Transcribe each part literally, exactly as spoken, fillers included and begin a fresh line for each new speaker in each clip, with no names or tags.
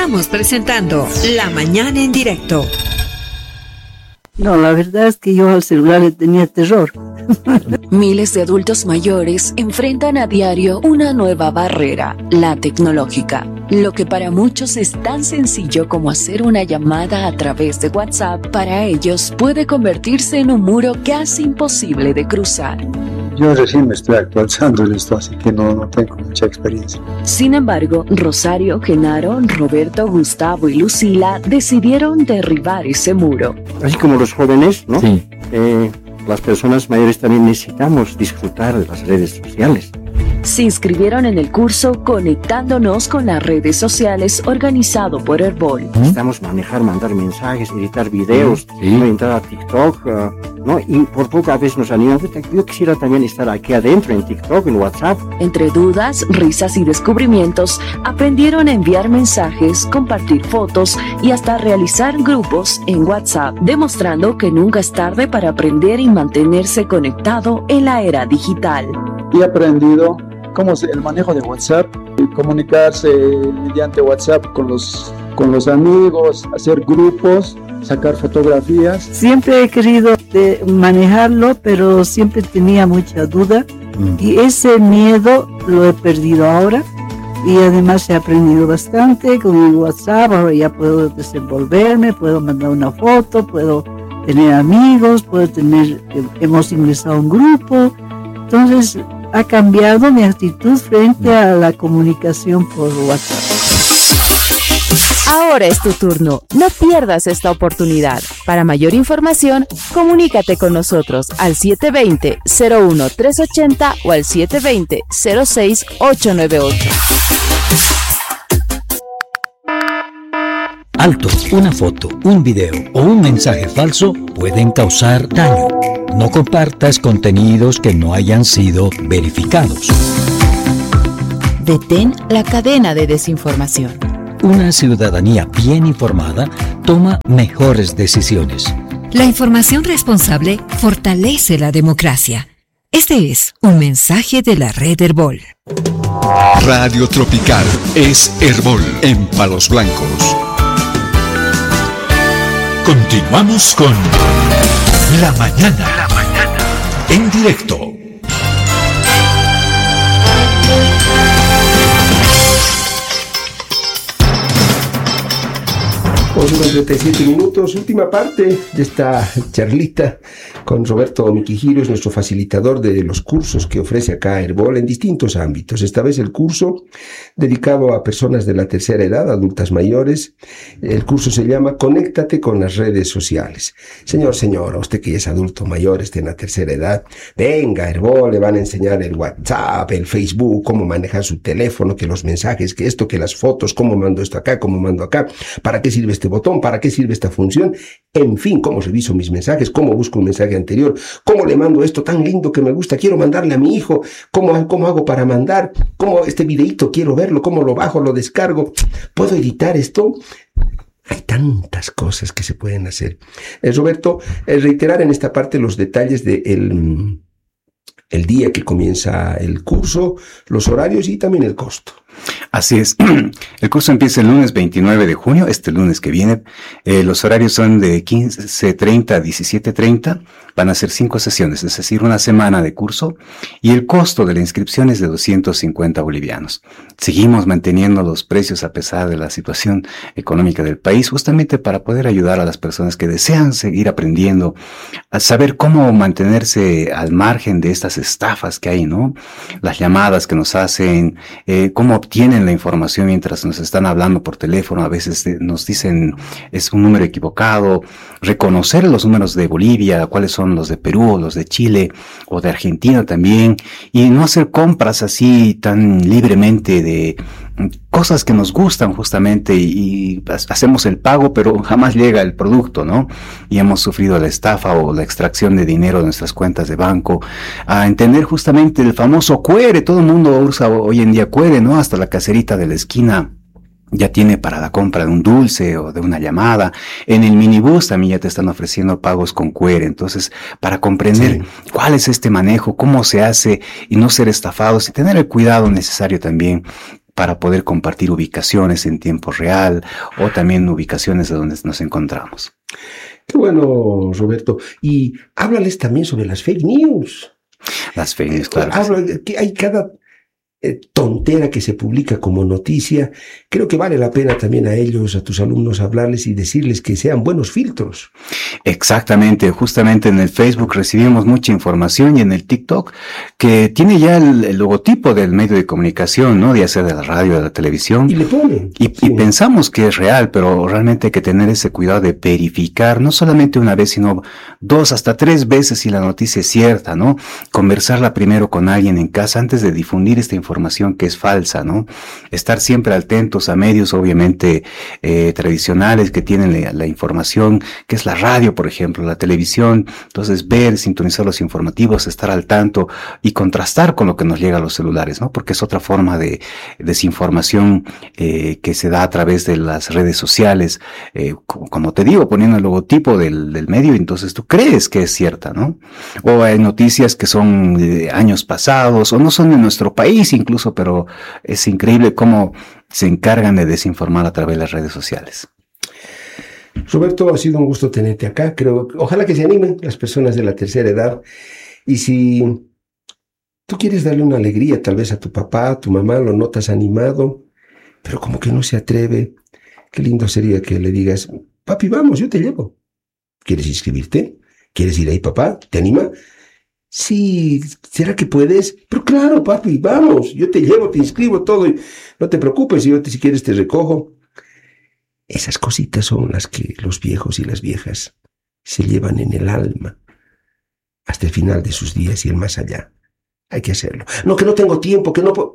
Estamos presentando La Mañana en Directo.
No, la verdad es que yo al celular le tenía terror.
Miles de adultos mayores enfrentan a diario una nueva barrera, la tecnológica. Lo que para muchos es tan sencillo como hacer una llamada a través de WhatsApp, para ellos puede convertirse en un muro casi imposible de cruzar.
Yo recién me estoy actualizando en esto, así que no, no tengo mucha experiencia.
Sin embargo, Rosario, Genaro, Roberto, Gustavo y Lucila decidieron derribar ese muro.
Así como los jóvenes, ¿no?
Sí.
Eh, las personas mayores también necesitamos disfrutar de las redes sociales.
Se inscribieron en el curso Conectándonos con las redes sociales, organizado por Herbol.
Necesitamos manejar, mandar mensajes, editar videos,
Sí.
¿no? Entrar a TikTok, uh, ¿no? Y por poco a veces nos animamos. Yo quisiera también estar aquí adentro en TikTok, en WhatsApp.
Entre dudas, risas y descubrimientos, aprendieron a enviar mensajes, compartir fotos y hasta realizar grupos en WhatsApp, demostrando que nunca es tarde para aprender y mantenerse conectado en la era digital.
Y he aprendido cómo es el manejo de WhatsApp, y comunicarse mediante WhatsApp con los, con los amigos, hacer grupos, sacar fotografías.
Siempre he querido de manejarlo, pero siempre tenía mucha duda.
Mm.
Y ese miedo lo he perdido ahora. Y además he aprendido bastante con el WhatsApp. Ahora ya puedo desenvolverme, puedo mandar una foto, puedo tener amigos, puedo tener, hemos ingresado a un grupo. Entonces ha cambiado mi actitud frente a la comunicación por WhatsApp.
Ahora es tu turno. No pierdas esta oportunidad. Para mayor información, comunícate con nosotros al siete dos cero, cero uno tres ocho cero o al siete dos cero, cero seis ocho nueve ocho.
Alto, una foto, un video o un mensaje falso pueden causar daño. No compartas contenidos que no hayan sido verificados.
Detén la cadena de desinformación.
Una ciudadanía bien informada toma mejores decisiones.
La información responsable fortalece la democracia. Este es un mensaje de la red Herbol.
Radio Tropical es Herbol en Palos Blancos. Continuamos con La Mañana, La Mañana en directo.
treinta y siete minutos, última parte de esta charlita con Roberto Miquijiro, es nuestro facilitador de los cursos que ofrece acá Herbol en distintos ámbitos. Esta vez el curso dedicado a personas de la tercera edad, adultas mayores. El curso se llama Conéctate con las redes sociales. Señor, señora, usted que ya es adulto mayor, esté en la tercera edad, venga, Herbol, le van a enseñar el WhatsApp, el Facebook, cómo manejar su teléfono, que los mensajes, que esto, que las fotos, cómo mando esto acá, cómo mando acá, para qué sirve este botón, para qué sirve esta función, en fin, cómo reviso mis mensajes, cómo busco un mensaje anterior, cómo le mando esto tan lindo que me gusta, quiero mandarle a mi hijo, cómo, cómo hago para mandar, cómo este videíto quiero verlo, cómo lo bajo, lo descargo, puedo editar esto. Hay tantas cosas que se pueden hacer. Eh, Roberto, eh, reiterar en esta parte los detalles de el, el día que comienza el curso, los horarios y también el costo.
Así es. El curso empieza el lunes veintinueve de junio, este lunes que viene. Eh, los horarios son de quince treinta a diecisiete treinta. Van a ser cinco sesiones, es decir, una semana de curso. Y el costo de la inscripción es de doscientos cincuenta bolivianos. Seguimos manteniendo los precios a pesar de la situación económica del país, justamente para poder ayudar a las personas que desean seguir aprendiendo, a saber cómo mantenerse al margen de estas estafas que hay, ¿no? Las llamadas que nos hacen, eh, cómo obtienen la información mientras nos están hablando por teléfono. A veces nos dicen es un número equivocado. Reconocer los números de Bolivia, cuáles son los de Perú, o los de Chile o de Argentina también, y no hacer compras así tan libremente de cosas que nos gustan justamente, y, y hacemos el pago pero jamás llega el producto, ¿no? Y hemos sufrido la estafa o la extracción de dinero de nuestras cuentas de banco. A entender justamente el famoso Q R, todo el mundo usa hoy en día Q R, ¿no? Hasta la caserita de la esquina ya tiene para la compra de un dulce o de una llamada. En el minibús también ya te están ofreciendo pagos con Q R. Entonces, para comprender sí. cuál es este manejo, cómo se hace y no ser estafados y tener el cuidado necesario también. para poder compartir ubicaciones en tiempo real o también ubicaciones de donde nos encontramos.
Qué bueno, Roberto. Y háblales también sobre las fake news.
Las fake news, claro.
Habla que hay cada eh, tontera que se publica como noticia. Creo que vale la pena también a ellos, a tus alumnos, hablarles y decirles que sean buenos filtros.
Exactamente, justamente en el Facebook recibimos mucha información y en el TikTok que tiene ya el, el logotipo del medio de comunicación, ¿no? Ya sea de la radio, de la televisión.
Y le ponen.
Y, sí. y pensamos que es real, pero realmente hay que tener ese cuidado de verificar, no solamente una vez, sino dos hasta tres veces si la noticia es cierta, ¿no? Conversarla primero con alguien en casa antes de difundir esta información que es falsa, ¿no? Estar siempre atentos a medios, obviamente, eh, tradicionales que tienen la, la información, que es la radio, por ejemplo, la televisión. Entonces, ver, sintonizar los informativos, estar al tanto y contrastar con lo que nos llega a los celulares, ¿no? Porque es otra forma de desinformación eh, que se da a través de las redes sociales, eh, como, como te digo, poniendo el logotipo del, del medio, entonces tú crees que es cierta, ¿no? O hay noticias que son de años pasados, o no son de nuestro país incluso, pero es increíble cómo se encargan de desinformar a través de las redes sociales.
Roberto, ha sido un gusto tenerte acá. Creo, ojalá que se animen las personas de la tercera edad. Y si tú quieres darle una alegría tal vez a tu papá, a tu mamá, lo notas animado, pero como que no se atreve, qué lindo sería que le digas: papi, vamos, yo te llevo. ¿Quieres inscribirte? ¿Quieres ir ahí, papá? ¿Te anima? Sí, ¿será que puedes? Pero claro, papi, vamos, yo te llevo, te inscribo todo. Y no te preocupes, yo te, si quieres te recojo. Esas cositas son las que los viejos y las viejas se llevan en el alma hasta el final de sus días y el más allá. Hay que hacerlo. No, que no tengo tiempo, que no puedo.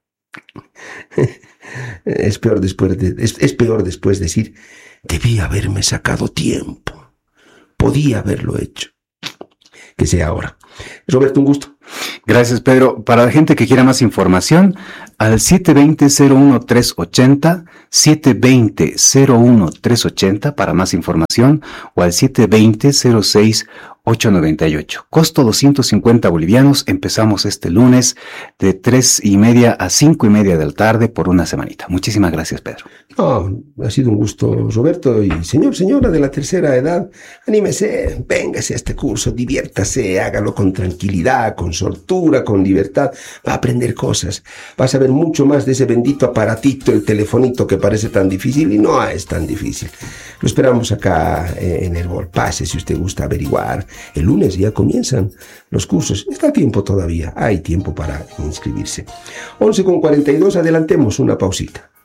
Es peor después de, es, es peor después decir: debí haberme sacado tiempo. Podía haberlo hecho. Que sea ahora. Roberto, un gusto.
Gracias, Pedro. Para la gente que quiera más información, al siete dos cero, cero uno tres ocho cero, siete dos cero, cero uno tres ocho cero para más información, o al siete dos cero, cero seis ocho nueve ocho. Costo doscientos cincuenta bolivianos. Empezamos este lunes de tres y media a cinco y media de la tarde por una semanita. Muchísimas gracias, Pedro.
No, ha sido un gusto, Roberto. Y señor, señora de la tercera edad, anímese, véngase a este curso, diviértase, hágalo con tranquilidad, con soltura, con libertad. Va a aprender cosas. Vas a ver mucho más de ese bendito aparatito, el telefonito que parece tan difícil y no es tan difícil. Lo esperamos acá en Herbol. Pase si usted gusta averiguar. El lunes ya comienzan los cursos. Está a tiempo todavía. Hay tiempo para inscribirse. once con cuarenta y dos, adelantemos una pausita.